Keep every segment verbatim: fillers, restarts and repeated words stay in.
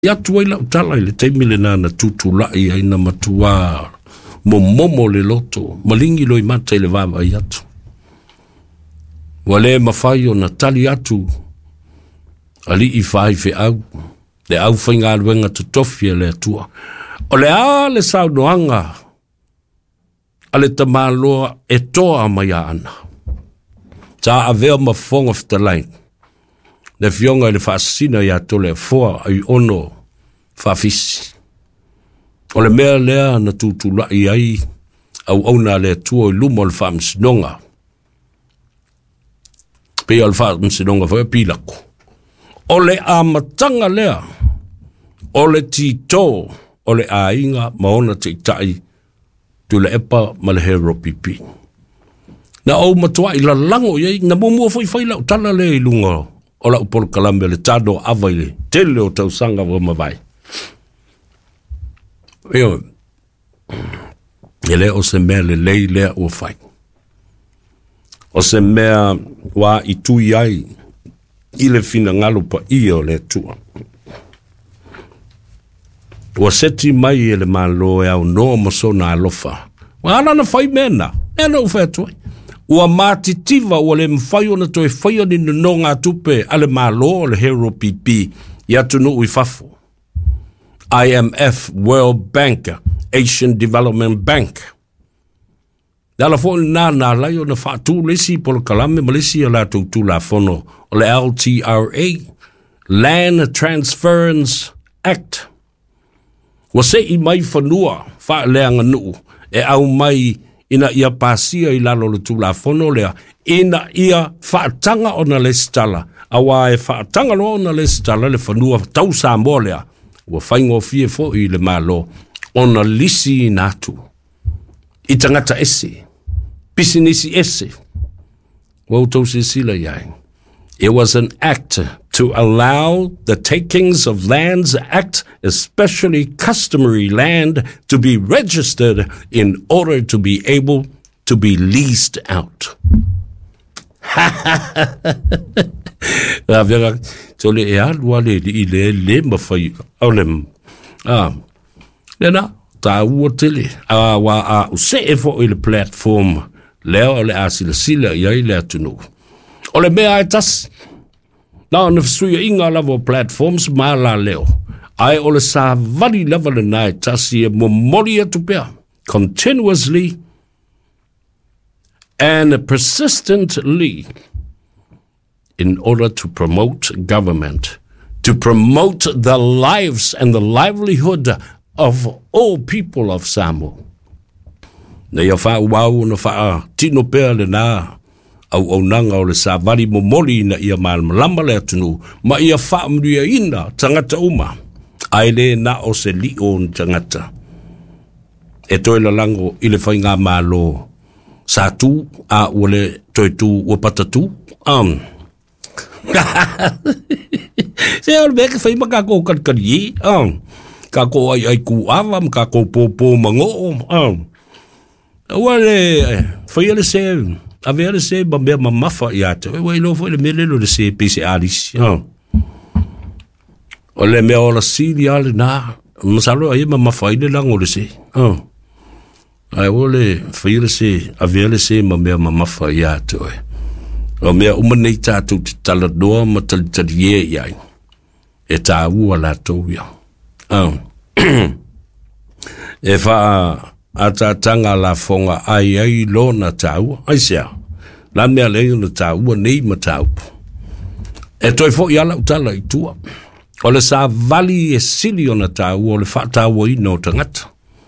ia tuai la utala i le teimi le nana tutu lai ai na matua mo momo le loto malingi loi mata i le vava i atu wale mawhai o na tali atu ali i whai fe au le au whainga aluenga tutofia le atua o le a le sau noanga a le tamaloa e toa mai ana ta avea mafonga fitalain le fionga i le whaasina i ato le fua ai ono whaafisi o le mea lea na tutula i ai au au na le atua i lumo le whaamsinonga pe al whaamsinonga whai pilako o le amatanga lea o le tito o le ainga maona te itai tu le epa ma le hero pipi na au matua i la lango iei na mumua fai fai lau tala le i lunga o la upolo kalambe le tado availe tele o tausanga wa mawai eo ele o se mea le lei lea ua fai o se mea wa i tui ai i le fina ngalo pa i o le tua ua seti mai e le malo e au noa masona alofa wa ana na fai mena e na ufa tuai ua matitiva ua le mwhai ona toi whai ni no ngā tupe ale malo le hero pipi i atu no ui fafo I M F, World Bank, Asian Development Bank. Dala fo na na lai o na fatu lesi polo kalame Malaysia la tu tu la fono o le L T R A, Land Transference Act. Wa se i mai fanua fa leanga nu e au mai ina ia pasia i lalo le tu la fono lea ina ia faatanga o na lestala awa e faatanga lo na lestala le fanua tau sa molea wa faingo fie fo i le malo ona lisi natu i tangata ese pisinisi ese wa utou se sila yai. It was an act to allow the Takings of Lands Act, especially customary land, to be registered in order to be able to be leased out. Ah, vera tole e alwa le i le le mafai olem. Ah. Lena ta ua tele a wa a se e fo i le platform leo le asila sila ia le atunu. Ole mea e tas na na suia inga lava platforms ma la leo ai ole sa vali lava le nai tasi e momori atu pea continuously and persistently in order to promote government, to promote the lives and the livelihood of all people of Samoa. Na ia wha uau na wha tino pea le nā au au nanga o le sa vari momoli na ia malama le atunu, ma ia wha mria ina tangata uma. Ai le na o se li o tangata. E toi la lango i le whainga malo sa tu a ule toi tu o patatu. Um. Se ol beke whai maka ko katkari. Um. Ka ko ai ai ku avam, ka ko popo mango. Um. Wale whai ale se a vera se bambea mamafa i ate. Wai lo foi le melelo le se pese alis. Um. O le mea o la sili ale na. Masalo ai mamafa i le lango le se. Um. Ai ole whai le se a vera se bambea mamafa i ate. O mea umanei tātou te tala doa ma tali tali e iai. E tā ua la tau ia. Um. E wha a tātanga la fonga ai ai lo na tā ua. Ai sea. La mea leo na tā ua nei ma tā upu. E toi fo i ala utala i tua. O le sa vali e sili o na tā ua o le wha tā ua i no tangata.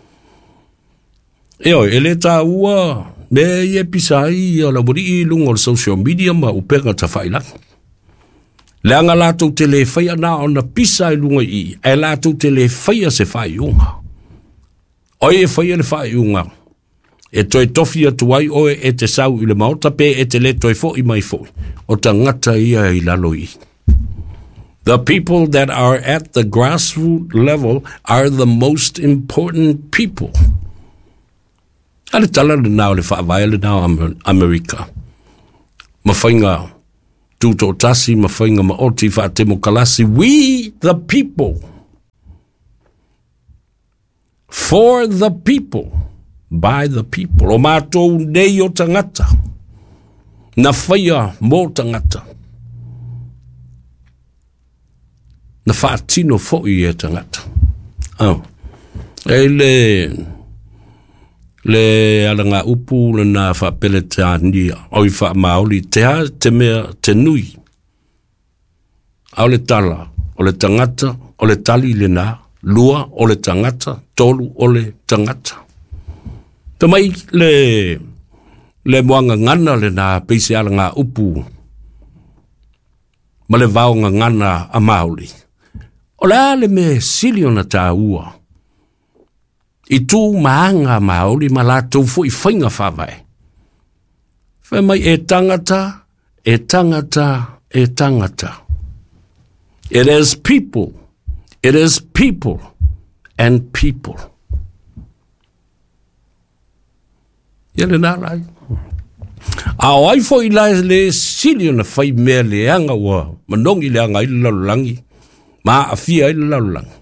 E oi, e le tā ua me ye pisai o la buri i lungo o social media ma upenga ta whailang. Le anga lātou te le whaia nā o na pisai lunga i, e lātou te le whaia se whaiunga. Oi e whaia le whaiunga. E toi tofi atu ai oe e te sau i le maota pe e te le toi fo i mai fo. O ta ngata ia i lalo i. The people that are at the grassroots level are the most important people. Ale tala le nao le whaavai le nao Amerika. Mawhainga tuto tasi, mawhainga maoti whaatemo kalasi. We, the people, For the people, by the people. O mātou nei o tangata. Na whaia mō tangata. Na whaatino fo'i e tangata. Oh. E le... le alanga upu le na whapele te ania. O i wha maoli te ha te mea te nui. Au le tala. O le tangata. O le tali le nā. Lua o le tangata, tolu o le tangata. Te mai le, le moanga ngana le nā peise ala ngā upu. Ma le vaonga ngana a Māori. O le ale me sili o na tā ua. I tū maanga Māori ma la tau fo i whainga whawai. Whai mai e tangata, e tangata, e tangata. It is people. It is people and people. Yele nā rai. A o ai fo i lai le sili o na whai mea le anga wa manongi le anga i le lalulangi. Ma a fia i le lalulangi.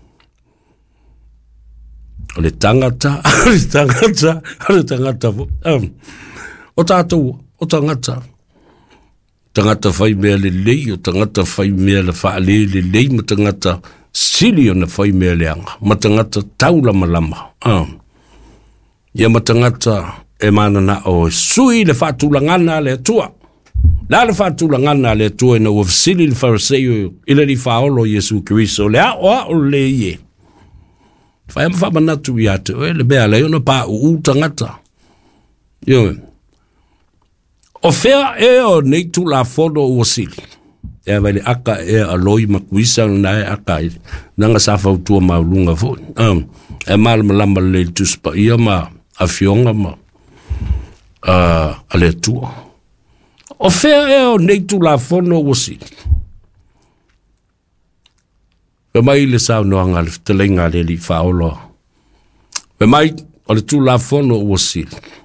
O le tangata, o le tangata, o le tangata. Um, o tātou, o tangata. Tangata whai mea le lei, o tangata whai mea le wha le le lei, ma tangata sili o na whai mea leanga. Matangata taula malama. Um. Ia matangata e mana na o sui le whaatulangana le atua. La le whaatulangana le atua ina ua sili le Phariseo ila li whaolo Yesu Kiriso. Le a oa o le ie. Whai ama whamanatu i ate. E le bea leo na pā u tangata. Yo. O whea e o nei tu la whono ua sili. E wale aka e aloi makuisa na e aka e nanga safa utua maulunga fo. Um, e malama lama le tuspa ia ma a fionga ma uh, a le tua. O whea e o neitu la whono wasi. Pe mai le sao noanga le telenga le li whaolo. Pe mai o le tu la whono wasi.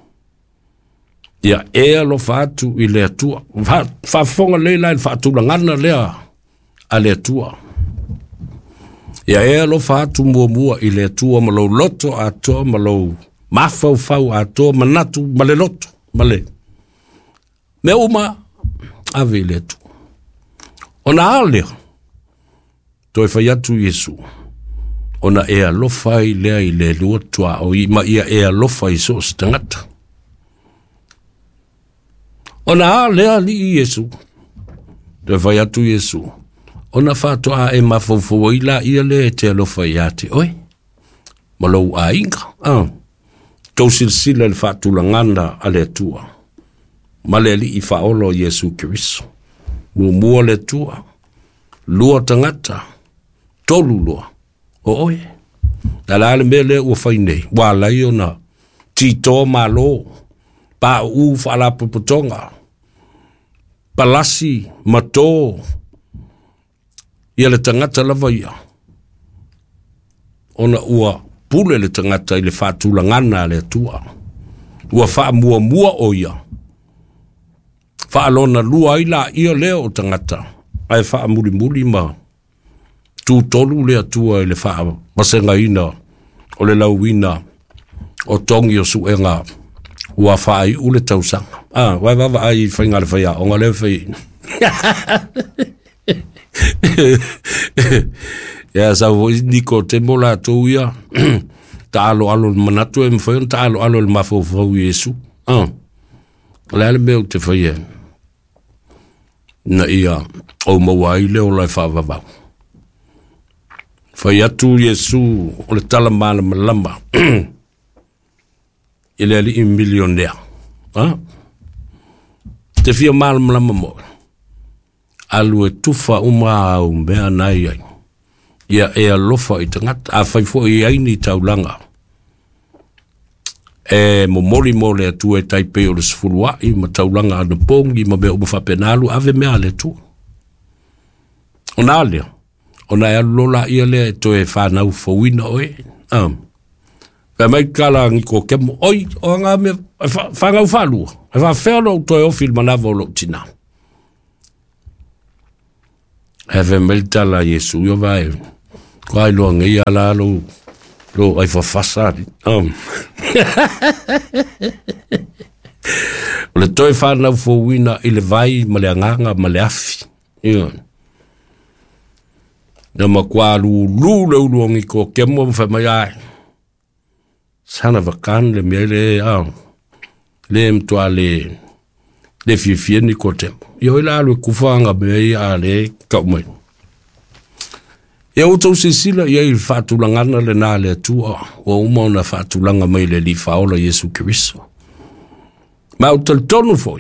Ia ea lo whaatu i le atua. Whafonga leila i whaatu langana lea a le atua. Ia ea lo whaatu mua mua i le atua ma lau loto a toa ma lau mafau fau a toa manatu ma le loto ma le. Me uma ave i le atua. Ona alea toi whai atu Yesu. Ona ea lo whai lea i le luatua o i ma ia ea lo whai so stangata. Ona a lea li i Yesu. Te whai atu Yesu. Ona whātua e mawhauwhau i la ia le te alofa i ate. Oi, malou a inga. Ah. Tau silsila le whātulangana a le tua. Male li i whaolo Yesu Kiriso. Mua mua le tua. Lua tangata. Tolu lua. O oi. Nala ale me le ua whainei. Wālai o na tito malo. Pa u whala puputonga. Palasi, mato, ia le tangata lava ia. Ona ua pule le tangata i le whaatulangana le tua. Ua wha mua mua o ia. Wha alona lua ila ia leo o tangata. Ai wha muli muli ma. Tu tolu le atua i le wha masenga ina. O le lauina. O tongi o suenga. Ua wha ai ule tausanga. Ah, wai wawa ai whainga le whaia. Onga le whai. Ia sa voi niko te mola tō ia. Ta alo alo le manatu e mwhai. Ta alo alo le mafau fau Yesu. Ah. Le ale meo te whaia. Na ia. O mawai leo lai whawawau. Whai atu Yesu. O le tala mana malama. Ile ali in millionaire. Ah. Te fia mal malama mo. Alu e tufa uma au mea nai ai. Ia e alofa i tangata. A whaifo i aini taulanga. E mo mori mo le atu e taipe o le sifurua i ma taulanga ana pongi ma mea umu whapenalu ave mea le tu. Ona alea. Ona e alola ia le to e whanau fawina oe. Um. Pe mai kala ngiko kemo oi o nga me whangau whalua. E wha whelo to e ofil manawa o lo tina. E ve meltala Yesu yo vai. Kwa ilo ngi ala lo Lo ai fafasari. Um. O le toi whanau fōwina i le vai ma le anganga ma le afi. Ia. Na makua lu lu le uluongi ko kemo mwha mai ai. Sana wakan le mea le au. Le mtua le le fifieni ko tempo. Ia ila alu kufanga mea a le kaumai. Ia utou sisila ia i whaatulangana le nā le atua. O umauna whaatulanga mai le li whaola Yesu Kiriso. Ma o tal tonu foi.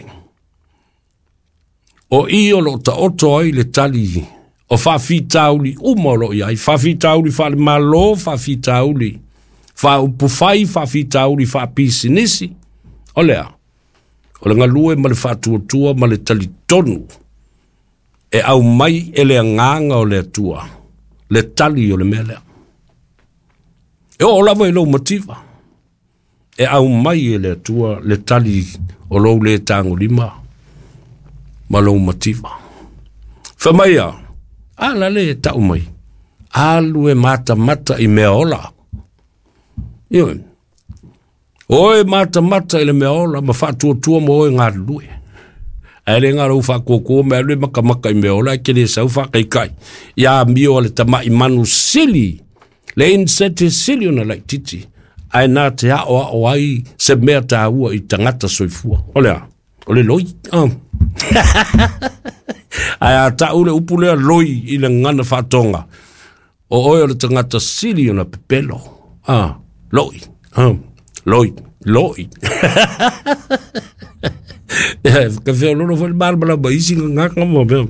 O i o lo ta oto ai le tali o whawhitauli umolo i ai. Whawhitauli whale malo, whawhitauli wha upufai, whawhitauli whapisinisi. O lea. O le ngalue ma le whatuatua ma le tali tonu. E au mai e le nganga o le atua. Le tali o le mea lea. E o lava i lau motiva. E au mai e le atua le tali o lou le tango lima. Ma lou motiva. Whamaia. Ala le tau mai. Alu e mata mata i mea ola. Ioi. Oe mata mata i le mea ola ma whatua tua mo oe ngā lue. E le ngā rau whakoko mea lue maka maka i mea ola e kere sau whakai kai. Ia mio le tama i manu sili. Le insete sili ona lai titi. Ai nā te hao o ai se mea tā ua i tangata soifua. Olea. Ole loi. Um. Ai a ta ule upulea loi i le ngana whatonga. O oe o le tangata sili ona pepelo. Ah. Loi. Um. Loi. Loi. Ka whea lono whale marmala ba isi ngaka mo bea.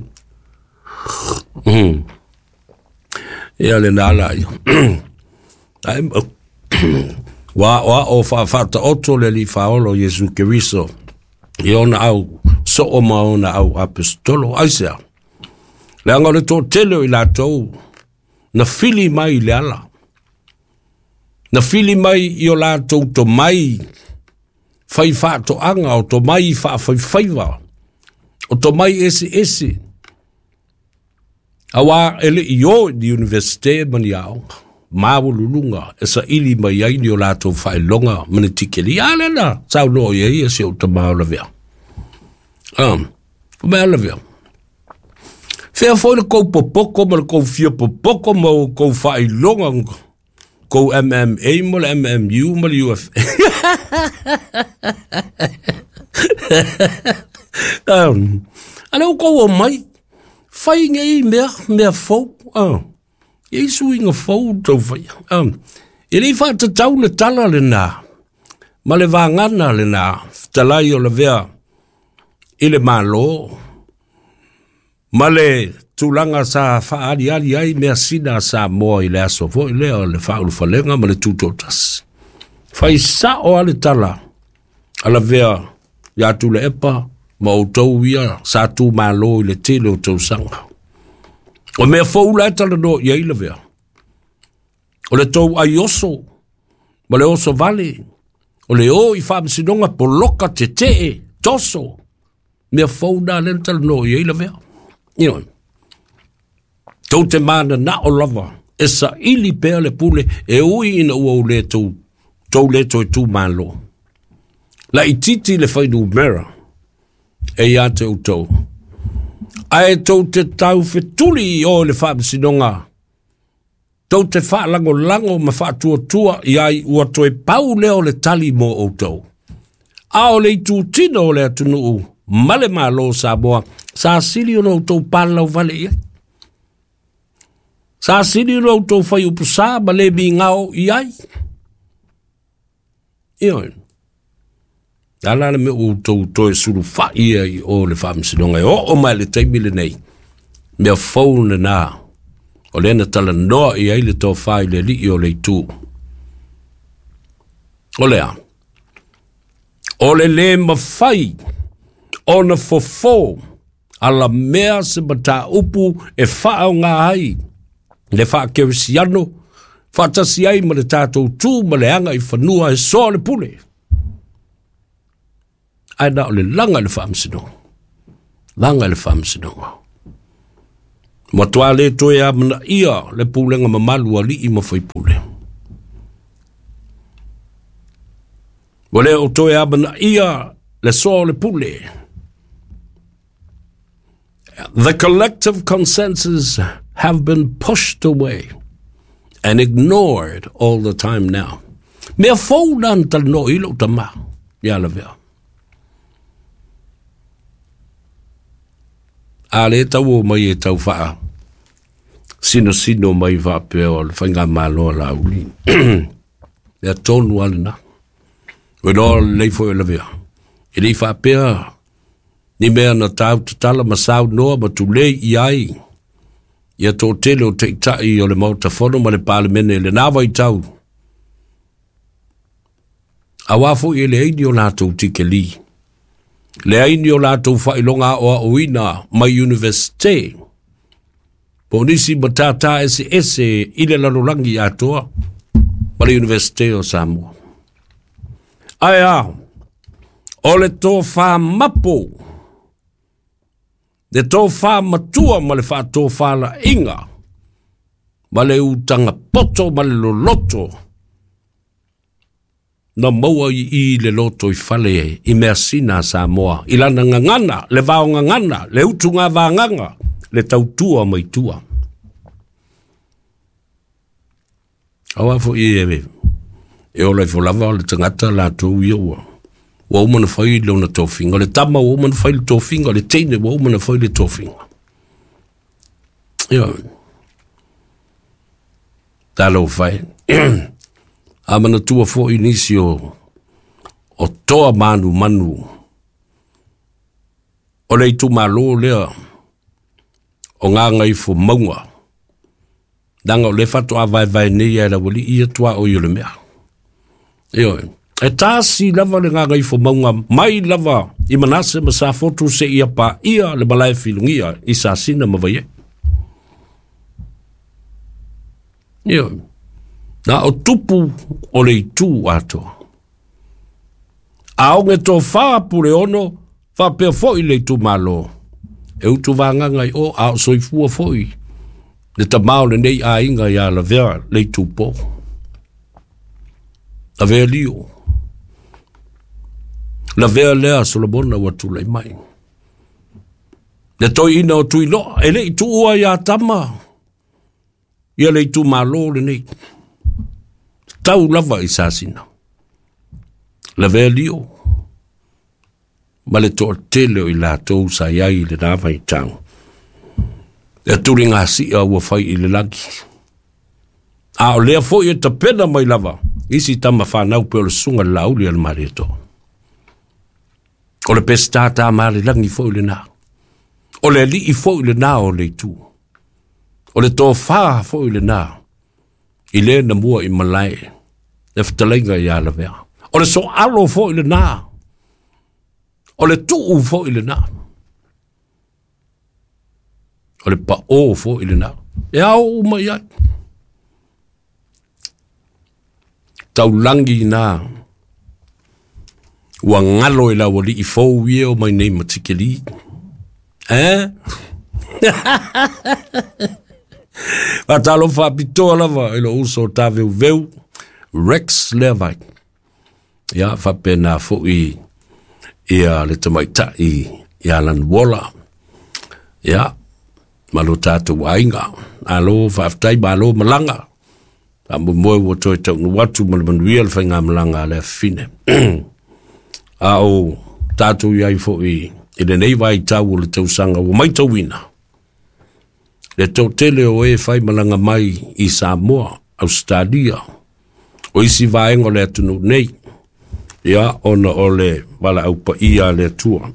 Ia le nala ia. Ai mo. Wa wa o fa fata oto le li faolo Yesu Kiriso. Iona au so o maona au apostolo aisa. Le anga le to tele i la tou. Na fili mai le ala. Na fili mai i o la tou to mai. Fai fa to anga o to mai fa fai faiva. O to mai ese ese. Awa ele i o di universite mani au. Mawo lulunga esa ili mai ai ni o lato fai longa mani tikeli ala na sau no ye ye se o tamao la vea um me ala vea fe foi le ko popoko mo ko fio popoko mo ko fai longa ko M M A mo M M U mo U F um ala ko mai fai ngai me me fo um Yesu inga fau tau fai. Um, e li whata tau le tala le nā. Ma le vāngana le nā. Talai o le vea. I le mālo. Ma le tūlanga sa whaari ali ai mea sina sa moa i le aso fo. I lea le whaulu whalenga ma le tūtotas. Whai sa o ale tala. Ala vea. Ia tu le epa. Ma o tau ia. Sa tū mālo i le tele o tau sanga. O mea fau la tala no ia ila vea. O le tau ai oso. Ma le oso vale. O le o i whaamisinonga po loka te te toso. Mea fau na le tala no ia ila vea. Ino. Tau te mana na o lava. E sa ili pea le pule. E ui ina ua u le tau. Tau le tau tu malo. La ititi le whainu mera. E ia te utau. Ai tau te tau fetuli o le whaamisinonga. Tau te whaalango lango ma whaatua tua i ai ua toe pau leo le tali mo o tau. A o le itu tino o le atunu u. Male maa lo sa boa. Sa sili o no tau palau vale ia. Sa sili o no tau whai upu sa ma le mi ngao i ai. Ioi. Ala le me o tau toi suru wha ia i o le whaamisinonga. O o mai le taimile nei. Mea fauna na. O le na tala noa i ai le tau whai le li i o le tu. O lea. O le le mawhai. O na fofo. Ala mea se mata upu e whaau ngā hai. Le wha kerisiano. Whatasi ai ma le tātou tū ma le anga i whanua e soa le pule. Ai na o le langa le whaamsinonga. Langa le whaamsinonga. Matua le toe a mana ia le pūlenga mamalu a li i mawhai pule. Wale o toe abana ia le so le pule. The collective consensus have been pushed away and ignored all the time now. Mea faudan tal no ilo tama. Ya la vea. Ale tau mai e tau faa. Sino sino mai va peo le whainga malo la uli. Mea tonu alina. Weno leifo e la vea. E li wha pea. Ni mea na tau tatala masau noa ma tu le i ai. Ia tō tele o te itai o le mauta whono ma le palemene le nawa i tau. A wafo i le aini o lātou tike li. Le aini o lātou whailonga o a oina mai universite. Po nisi matata ese ese i le lalorangi atoa ma le universite o Samoa. Ai a, o le tō wha mapo. Le tō wha matua ma le wha tō wha la inga. Ma le utanga poto ma le loloto. Na maua i i le loto i whale i mea sina Samoa. I lana ngangana, le vao ngangana, le utunga vanganga, le tautua mai tua. Awa fo i ewe. E o lai fo lava le tangata la tō iwa. Wa umana whai leo na tōwhinga. Le tama wa umana whai le tōwhinga. Le teine wa umana whai le tōwhinga. Ia. Talo whai. Amana tua fo i nisi o o toa manu manu. O lei tu malo lea. O ngā ngai fo maunga. Danga o le fato a vai vai nei e la wali ia tua o yule mea. Ia. E tāsi lava le ngā ngai fo maunga mai lava i manase ma sa fotu se ia pa ia le balai filungia i sa sina mawai e. Ia. Na o tupu o le itu ato. A onge tō wha pure ono wha pia foi le itu malo. E utu wanganga i o a o soifua foi. Le ta mao le nei a inga ia la vea le itu po. La vea lio. La vea lea solabona watu lai mai. Le toi ina o tui lo, e le itu ua ia tama. Ia le itu malo le nei. Tau lava i sasina. La vea lio. Ma le toa tele o i la tau sa iai le nawa i tau. Le turi ngā si a ua fai i le lagi. A o lea fo i e ta pena mai lava. Isi tama whanau pe o le sunga lauli al marieto. O le pesta ta ma le langi fo i le nā. O le li i fo i le nā o le tu. O le tō wha fo i le nā. I le na mua i malai. Le ftalenga i ala vea. O le so alo fo i le nā. O le tuu fo i le nā. O le pa o fo i le nā. E au mai ai. Tau langi nā. Ua ngalo i la wali i fo wie o mai nei matikeli. Eh? Watalo fa pitoa lava ilo uso tave uveu. Rex Levite. Ya fa pena fo i ia le tamaita i ia lan wola. Ya malo tatu wainga. Alo fa aftai malo malanga. Ambo moe wo toi tau nu watu malmanuia le whainga malanga le fine. A o tatu iai fo i i le nei vai tau o le tausanga o mai tau ina. Le tau tele o e whai malanga mai i Samoa, Australia. O isi vaengo le atunu nei. Ia ona o le wala au pa ia le tua.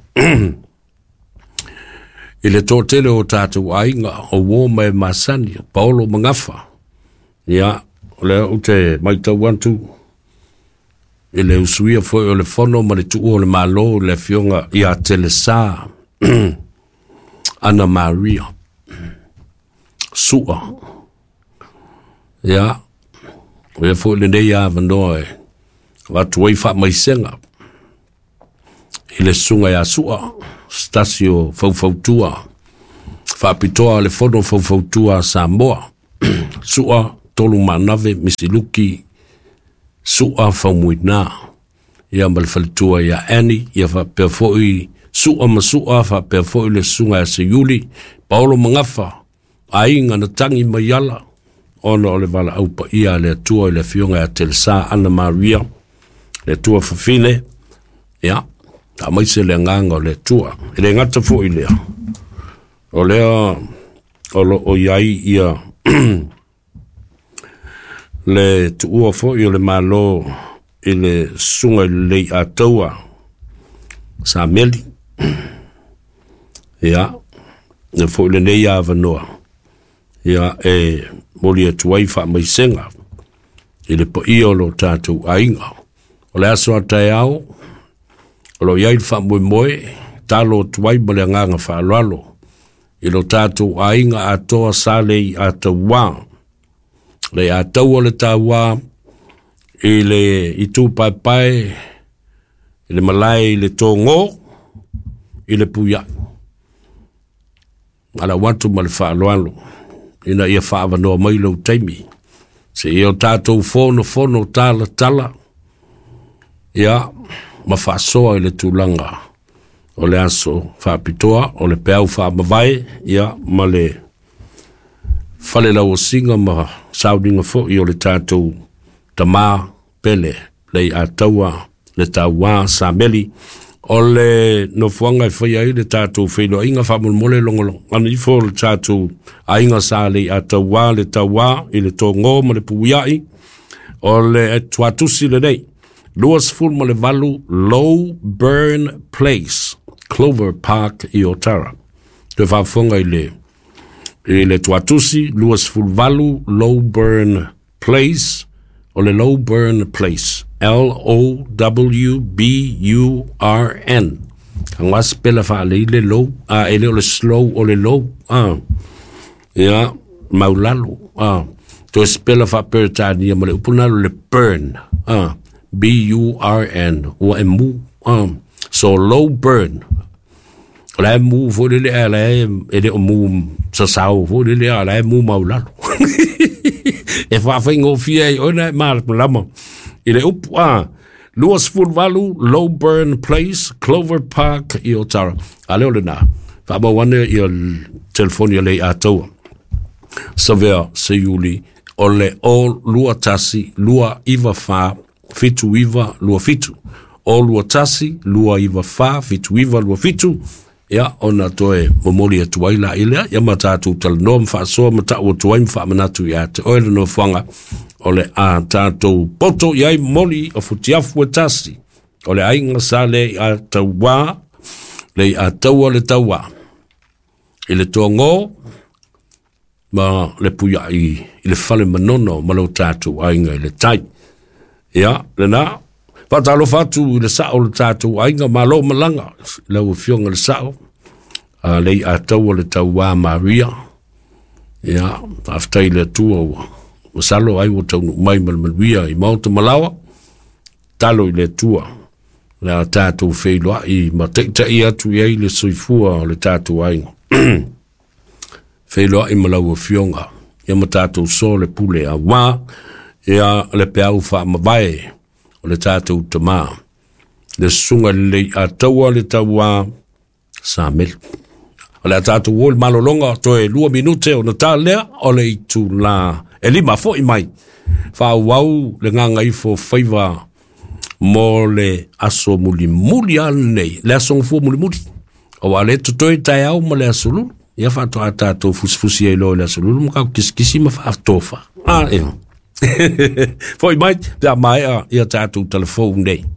I le tau tele o tatu ainga o woma e masani, Paolo Mangafa. Ia le ute mai tau wantu. I le usuia foi o le fono ma le tuo o le malo le fionga i a Telesa. Ana Maria. Sua. Ia. Ia foi le nei a vandoe. Watu wai wha mai senga. I le sunga ia sua. Stasio faufautua. Wha pitoa le fono faufautua Samoa. Sua tolu manave misiluki. Sua faumuina. ia mal falitua ia ani ia fa pe foi sua masua fa pe foi le sunga se yuli Paulo mangafa ainga na tangi mayala ona o le vala au pa ia le tua le fionga a Telsa Ana Maria le tua fafine ia ta mai se le nganga le tua le ngata foi le o le o lo o iai ia le tua foi le malo ile sunga le ataua sa meli ia le foi le nei avanoa ia e moli e tuai wha mai senga i le po i o lo tātou ainga o le aso atai au o lo iai wha moe moe talo tuai ma le nganga wha alalo i lo tātou ainga a toa sale i a taua le a taua le taua i le i tū pai pai i le malai i le tōngo i le puia ala watu ma le wha aloalo ina ia whaava noa mai lau taimi. Se ia o tātou whono whono tala tala, ia ma whaasoa i le tūlanga o le aso whaapitoa, o le peau whaamawai, ia ma le whale lau o singa ma saudinga fo i o le tātou tamā pele, lei a taua, le taua Sameli, o le no fuanga i whai ai le tātou whaino inga whamul mole longolong. Ana i fo le tātou a inga sa le a taua le taua i le tō ngō ma le puiai o le tuatusi le nei. Luas full ma le valu Low Burn Place, Clover Park i Otara. Te whafunga i le i le tuatusi, luas full valu Low Burn Place o le Low Burn Place. L O W B U R N. Ang was pela fa le le low, ah ele o le slow o le low, ah. Ya, maulalo, ah. To spela fa per tani mo le upunalo le burn, ah. B U R N o emu, ah. So low burn. La mu fo le ala ele o mu sa sao fo le ala mu maulalo. E fa fa ngo fia ona mal lama. I le upu a Luas Full Valu, Low Burn Place, Clover Park i Otara. A leo le nā. Wha ma wane i o telefonia le a taua. Sa vea se yuli o le o lua tasi, lua iwa wha, fitu iwa, lua fitu. O lua tasi, lua iwa wha, fitu iwa, lua fitu. Ia, ona toe momoli e tuaila ilea, ia ma tātou tala noa mwha soa ma tā o tuai mwha manatu i a te oele no whanga. Ole a tātou poto iai moli o futiafu e tasi. Ole ainga sa le a taua, le a taua le taua. I le tōngō, ma le puia i, i le whale manono ma lau tātou ainga i le tai. Ia, le nā, whatalo whatu i le sao le tātou ainga ma lau malanga. Lau fionga le sao. Uh, le a taua le taua Maria. Ia, aftai le tua ua. Masalo ai o tau mai malmaluia i mauta malawa, talo i le tua, le a tātou wheiloa i ma teita i atu i ai le soifua o le tātou ainga. Wheiloa i malau o fionga, ia ma tātou so le pule a wā, ia le peau wha mawae o le tātou tamā. Le sunga le a taua le taua Sameli. O le a tātou o le malolonga toe lua minute o na tā lea o le itu la e lima fo i mai. Wha wau le nganga i fo whaiva mo le aso muli muli anei. Le aso ngfu muli muli. O wale tutoi tai au ma le aso lulu. Ia wha to ata to fusfusi e lo le aso lulu. Muka kiskisi ma wha tofa. Ah, e. Fo i mai, pia mai a ia tātou telefone nei.